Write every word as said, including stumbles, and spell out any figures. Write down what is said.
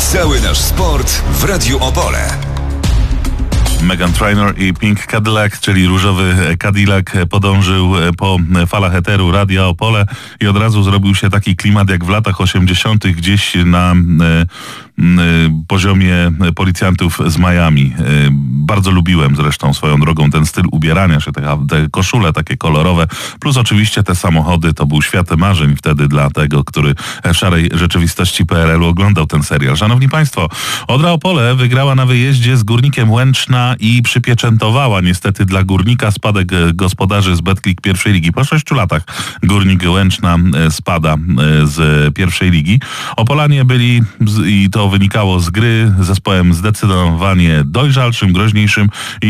Cały nasz sport w Radiu Opole. Meghan Trainor i Pink Cadillac, czyli różowy Cadillac, podążył po falach eteru Radia Opole i od razu zrobił się taki klimat jak w latach osiemdziesiątych gdzieś na e, e, poziomie policjantów z Miami. E, bardzo lubiłem zresztą swoją drogą ten styl ubierania się, te, te koszule takie kolorowe, plus oczywiście te samochody. To był świat marzeń wtedy dla tego, który w szarej rzeczywistości P R L u oglądał ten serial. Szanowni Państwo, Odra Opole wygrała na wyjeździe z Górnikiem Łęczna i przypieczętowała niestety dla Górnika spadek gospodarzy z Betclic pierwszej ligi. Po sześciu latach Górnik Łęczna spada z pierwszej ligi. Opolanie byli, i to wynikało z gry, zespołem zdecydowanie dojrzalszym, groźniejszym i